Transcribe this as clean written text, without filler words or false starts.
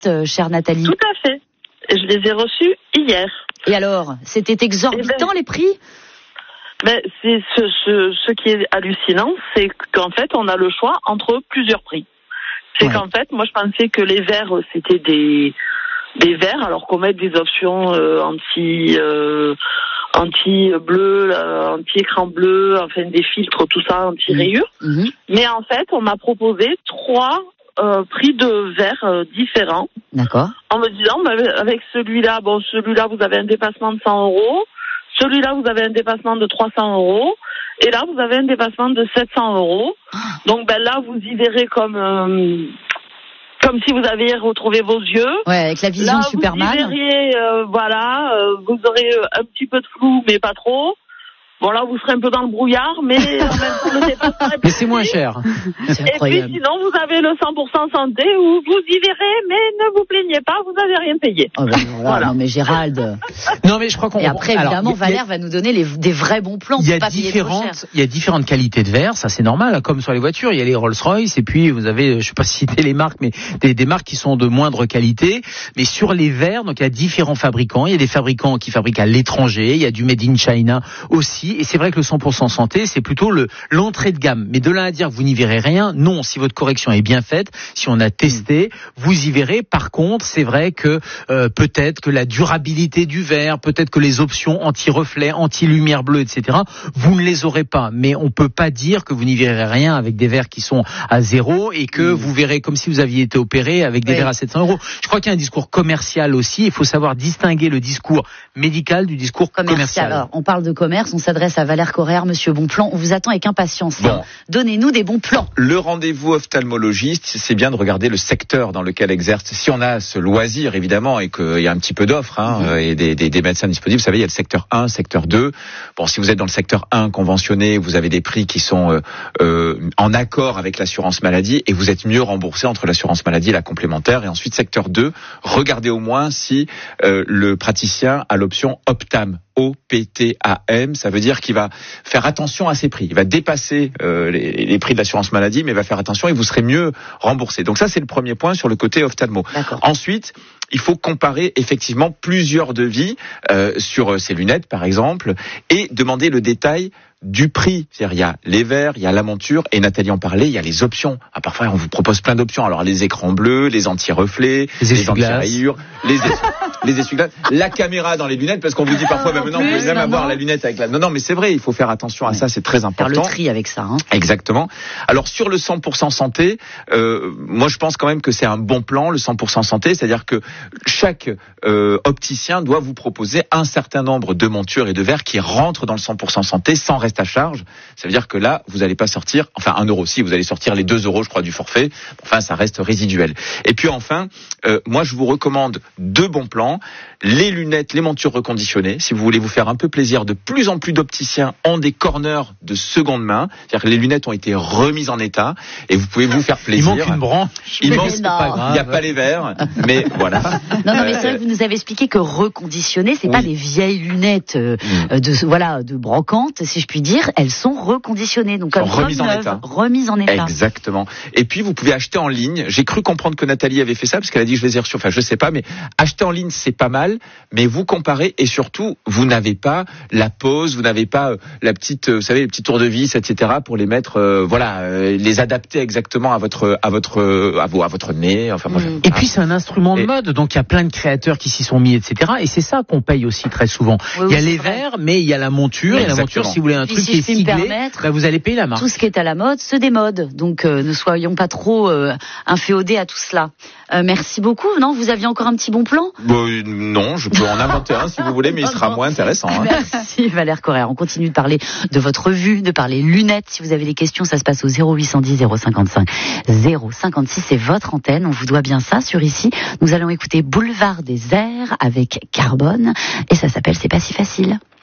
chère Nathalie. Tout à fait. Je les ai reçus hier. Et alors, c'était exorbitant les prix ? C'est ce qui est hallucinant, c'est qu'en fait, on a le choix entre plusieurs prix. C'est qu'en fait, moi, je pensais que les verres, c'était des verres, alors qu'on met des options anti-bleu, anti-écran bleu, enfin des filtres, tout ça, anti-rayures. Mais en fait, on m'a proposé 3 prix de verres différents. D'accord. En me disant, avec celui-là, vous avez un dépassement de 100 euros. Celui-là, vous avez un dépassement de 300 euros. Et là, vous avez un dépassement de 700 euros. Donc, là, vous y verrez comme si vous aviez retrouvé vos yeux. Ouais, avec la vision là, Superman. Vous y verriez, vous aurez un petit peu de flou, mais pas trop. Bon, là, vous serez un peu dans le brouillard, mais en même temps, le dépassement est mais c'est moins cher. C'est et incroyable. puis, sinon, vous avez le 100% santé où vous y verrez, mais ne vous plaignez pas, vous n'avez rien payé. Oh voilà. Non, mais Gérald. Non, mais je crois qu'on. Et après, évidemment, Valère va nous donner des vrais bons plans. Il y a différentes qualités de verres, ça c'est normal, comme sur les voitures. Il y a les Rolls-Royce, et puis vous avez, je sais pas citer les marques, mais des marques qui sont de moindre qualité. Mais sur les verres, donc il y a différents fabricants. Il y a des fabricants qui fabriquent à l'étranger. Il y a du Made in China aussi. Et c'est vrai que le 100% santé, c'est plutôt l'entrée de gamme. Mais de là à dire que vous n'y verrez rien, non. Si votre correction est bien faite, si on a testé, vous y verrez. Par contre, c'est vrai que peut-être que la durabilité du verre, peut-être que les options anti-reflet, anti-lumière bleue, etc., vous ne les aurez pas. Mais on peut pas dire que vous n'y verrez rien avec des verres qui sont à 0 et que vous verrez comme si vous aviez été opéré avec des verres à 700 euros. Je crois qu'il y a un discours commercial aussi. Il faut savoir distinguer le discours médical du discours commercial. Alors, on parle de commerce, on s'adresse à Valère Correr, monsieur Bonplan. On vous attend avec impatience. Bon. Donnez-nous des bons plans. Le rendez-vous ophtalmologiste, c'est bien de regarder le secteur dans lequel exerce. Si on a ce loisir, évidemment, et qu'il y a un petit peu d'offres, et des médecins disponibles, vous savez, il y a le secteur 1, secteur 2. Bon, si vous êtes dans le secteur 1 conventionné, vous avez des prix qui sont en accord avec l'assurance maladie et vous êtes mieux remboursé entre l'assurance maladie et la complémentaire. Et ensuite, secteur 2, regardez au moins si le praticien a l'option Optam. OPTAM, ça veut dire qu'il va faire attention à ses prix. Il va dépasser les prix de l'assurance maladie, mais il va faire attention et vous serez mieux remboursé. Donc ça, c'est le premier point sur le côté ophtalmo. D'accord. Ensuite, il faut comparer effectivement plusieurs devis sur ces lunettes, par exemple, et demander le détail du prix. C'est-à-dire, il y a les verres, il y a la monture, et Nathalie en parlait, il y a les options. Parfois, on vous propose plein d'options. Alors, les écrans bleus, les anti-reflets, les anti-rayures, les essuie-glaces, la caméra dans les lunettes, parce qu'on vous dit parfois, maintenant, vous pouvez même avoir la lunette avec la... Non, mais c'est vrai, il faut faire attention à ça, c'est très important. Faire le tri avec ça. Exactement. Alors, sur le 100% santé, moi, je pense quand même que c'est un bon plan, le 100% santé, c'est-à-dire que chaque opticien doit vous proposer un certain nombre de montures et de verres qui rentrent dans le 100% santé sans reste à charge. Ça veut dire que là, vous n'allez pas sortir, enfin 1 euro, si vous allez sortir les 2 euros, je crois, du forfait. Enfin, ça reste résiduel. Et puis enfin, moi, je vous recommande 2 bons plans. Les lunettes, les montures reconditionnées. Si vous voulez vous faire un peu plaisir, de plus en plus d'opticiens ont des corners de seconde main. C'est-à-dire que les lunettes ont été remises en état et vous pouvez vous faire plaisir. Il manque une branche. Il n'y a pas les verres, mais voilà. Non, mais c'est vrai que vous nous avez expliqué que reconditionner, c'est pas des vieilles lunettes de brocante, si je puis dire. Elles sont reconditionnées, donc comme remises en état. Exactement. Et puis vous pouvez acheter en ligne. J'ai cru comprendre que Nathalie avait fait ça parce qu'elle a dit je les ai reçus. Enfin, je sais pas, mais acheter en ligne c'est pas mal. Mais vous comparez et surtout vous n'avez pas la pose, vous n'avez pas la petite, vous savez, les petits tours de vis, etc. pour les mettre, les adapter exactement à votre nez. Enfin, moi, et puis c'est un instrument de mode, donc il y a plein de créateurs qui s'y sont mis, etc. Et c'est ça qu'on paye aussi très souvent. Il y a les verres, mais il y a la monture. Et la monture, si vous voulez un truc qui est siglé, vous allez payer la marque. Tout ce qui est à la mode se démode. Donc ne soyons pas trop inféodés à tout cela. Merci beaucoup. Non, vous aviez encore un petit bon plan ? Non, je peux en inventer un si vous voulez, mais il sera moins intéressant. Merci Valère Correr. On continue de parler de votre vue, de parler lunettes. Si vous avez des questions, ça se passe au 0810 055 056. C'est votre antenne. On vous doit bien ça sur ici. Nous allons écouter Boulevard des Airs avec Carbone et ça s'appelle C'est pas si facile.